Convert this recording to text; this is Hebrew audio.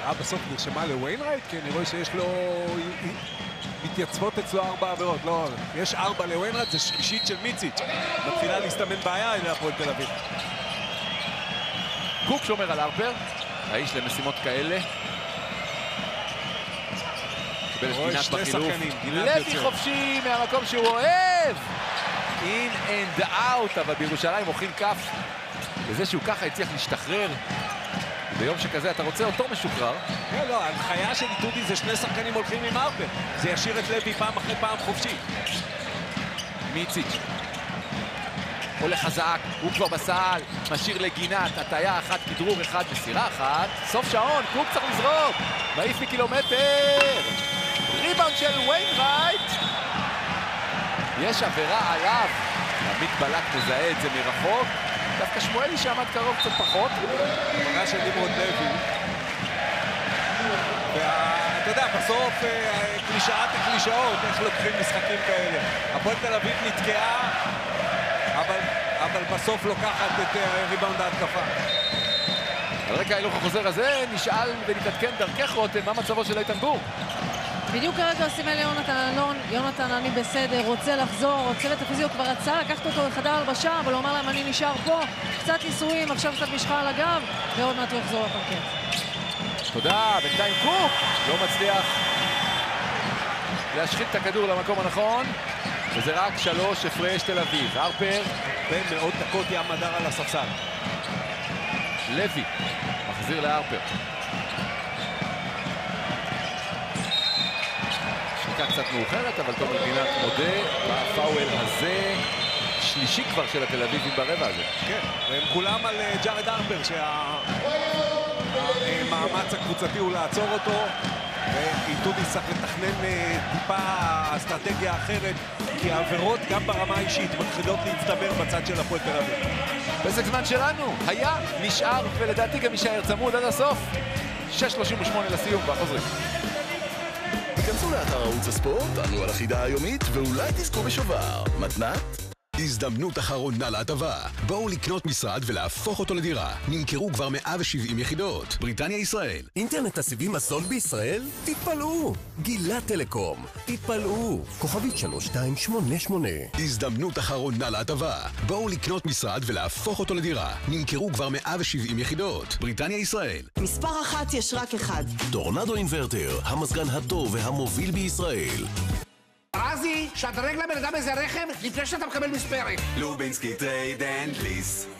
ההכרעה בסוף נרשמה לוויינרייט, כי אני רואה שיש לו... מתייצבות אצלו 4 עבירות, לא, יש 4 לוויינרייט, זה שלישית של מיציץ'. מתחילה להסתמן בעיה אלה הפועל תל אביב. קוק שומר על הרפר, האיש למשימות כאלה. קיבל את גינת בחילוף. לוי חופשי מהמקום שהוא אוהב! אין אנד אאוט, אבל בירושלים מוכרים כף לזה שהוא ככה הצליח להשתחרר. ביום שכזה אתה רוצה אותו משוחרר. לא, ההנחיה של איתודי זה 2 שחקנים הולכים עם הרפר. זה ישאיר את לוי פעם אחרי פעם חופשי. מיציץ' עולה חזק, הוא כבר בסל, משאיר לגינת, הטיה 1, כדרור 1, מסירה 1. סוף שעון, קוק צריך לזרוק. מעיף מקילומטר. ריבאונד של ויינרייט. יש עבירה עליו. עמית בלק מזהה את זה מרחוק. דווקא שמואלי שעמד קרוב קצת פחות. עבירה של נמרוד לוי. ואתה יודע, בסוף קלישאת הקלישאות, איך לוקחים משחקים כאלה. הפועל תל אביב נתקעה, אבל בסוף לוקחת את ריבאונד ההתקפה. על רקע ההילוך החוזר הזה, נשאל ונתעדכן דרכך רותם, מה מצבו של איתן בור? בדיוק כרגע סימן ליונתן אלון, יונתן אני בסדר, רוצה לחזור, צוות הפיזיות כבר רצה, לקחת אותו לחדר הלבשה, אבל הוא אמר להם אני נשאר פה, קצת ניסויים, עכשיו קצת משחה על הגב, ועוד מעט הוא יחזור לפרקט. תודה, בינתיים קוק לא מצליח להשחית את הכדור למקום הנכון, וזה רק 3 הפרש תל אביב. הרפר במאות דקות ים מדר על הספסל. לוי מחזיר להרפר. שריקה קצת מאוחרת, אבל תומר גינת מודה בפאוול הזה. שלישי כבר של התל אביבים ברבע הזה. כן, הם כולם על ג'ארד הרפר, שהמאמץ הקבוצתי הוא לעצור אותו, ואיתודי צריך לתכנן טיפה אסטרטגיה אחרת, כי העבירות גם ברמה האישית מתחילות להצטבר בצד של הפועל תל אביב. פסק זמן שלנו היה, נשאר, ולדעתי גם יישאר צמוד עד הסוף. 6:38 לסיום, והחוזרים. תיכנסו לאתר ערוץ הספורט, ענו על החידה היומית, ואולי תזכו בשובר. מתנת? הזדמנות אחרונה להטבה. בואו לקנות משרד ולהפוך אותו לדירה. נמכרו כבר 170 יחידות. בריטניה ישראל. אינטרנט הסיבים הזול בישראל? תתפלאו. גילת טלקום. תתפלאו. כוכבית 3288. הזדמנות אחרונה להטבה. בואו לקנות משרד ולהפוך אותו לדירה. נמכרו כבר 170 יחידות. בריטניה ישראל. מספר 1 יש רק אחד. טורנדו אינברטר, המזגן הטוב והמוביל בישראל. רזי, שדרג לבן אדם איזה רכב לפני שאתה מקבל מספרת. לובינסקי טרייד אנד ליס.